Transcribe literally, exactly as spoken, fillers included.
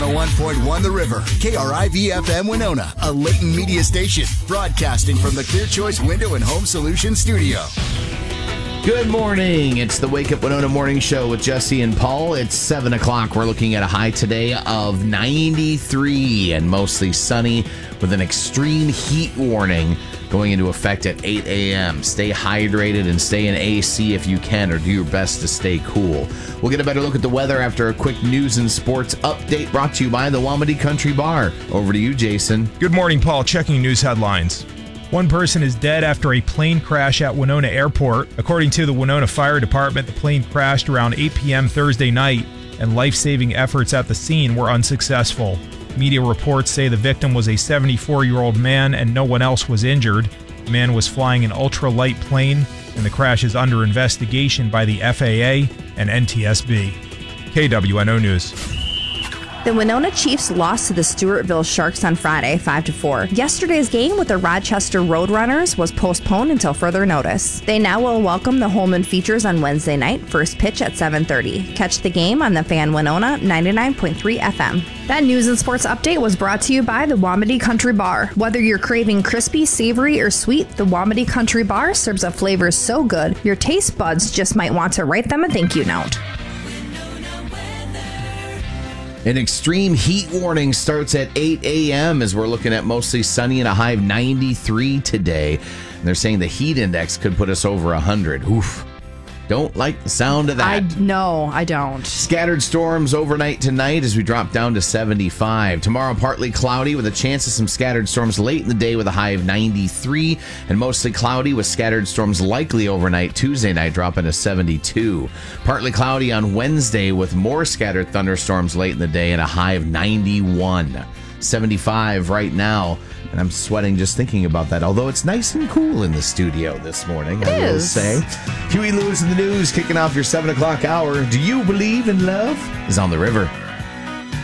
oh one point one The River, K R I V F M Winona, a Layton media station, broadcasting from the Clear Choice Window and Home Solutions studio. Good morning. It's the Wake Up Winona Morning Show with Jesse and Paul. It's seven o'clock. We're looking at a high today of ninety-three and mostly sunny with an extreme heat warning going into effect at eight a.m. Stay hydrated and stay in A C if you can, or do your best to stay cool. We'll get a better look at the weather after a quick news and sports update brought to you by the Wamedy Country Bar. Over to you, Jason. Good morning, Paul. Checking news headlines. One person is dead after a plane crash at Winona Airport. According to the Winona Fire Department, the plane crashed around eight p.m. Thursday night, and life-saving efforts at the scene were unsuccessful. Media reports say the victim was a seventy-four-year-old man and no one else was injured. The man was flying an ultra-light plane, and the crash is under investigation by the F A A and N T S B. K W N O News. The Winona Chiefs lost to the Stewartville Sharks on Friday, five to four. Yesterday's game with the Rochester Roadrunners was postponed until further notice. They now will welcome the Holman Features on Wednesday night, first pitch at seven thirty. Catch the game on the Fan Winona ninety-nine point three F M. That news and sports update was brought to you by the Wamedy Country Bar. Whether you're craving crispy, savory, or sweet, the Wamedy Country Bar serves up flavors so good, your taste buds just might want to write them a thank you note. An extreme heat warning starts at eight a.m. as we're looking at mostly sunny and a high of ninety-three today. And they're saying the heat index could put us over one hundred. Oof. Don't like the sound of that. I No, I don't. Scattered storms overnight tonight as we drop down to seventy-five. Tomorrow, partly cloudy with a chance of some scattered storms late in the day with a high of ninety-three. And mostly cloudy with scattered storms likely overnight. Tuesday night dropping to seventy-two. Partly cloudy on Wednesday with more scattered thunderstorms late in the day and a high of ninety-one. seventy-five right now. And I'm sweating just thinking about that, although it's nice and cool in the studio this morning, it I will is. say. Huey Lewis in the news, kicking off your seven o'clock hour. Do you believe in love? Is on the river.